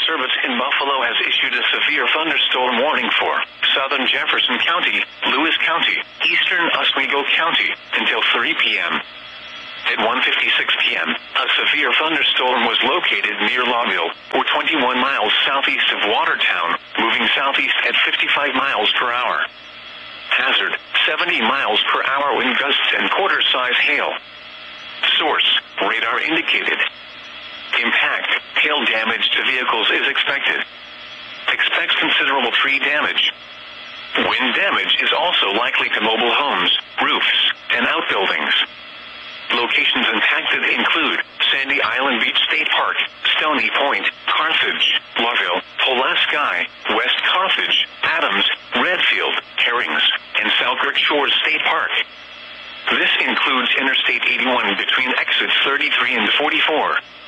Service in Buffalo has issued a severe thunderstorm warning for southern Jefferson County, Lewis County, eastern Oswego County, until 3 p.m. At 1:56 p.m., a severe thunderstorm was located near Lawville, or 21 miles southeast of Watertown, moving southeast at 55 miles per hour. Hazard, 70 miles per hour wind gusts and quarter-size hail. Source, radar indicated. Impact, hail damage to vehicles is expected. Expects considerable tree damage. Wind damage is also likely to mobile homes, roofs, and outbuildings. Locations impacted include Sandy Island Beach State Park, Stony Point, Carthage, Lawville, Pulaski, West Carthage, Adams, Redfield, Herrings, and Selkirk Shores State Park. This includes Interstate 81 between exits 33 and 44.